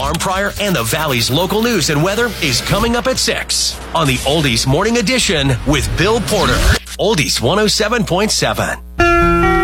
Alarm Prior and the Valley's local news and weather is coming up at 6 on the Oldies Morning Edition with Bill Porter. Oldies 107.7.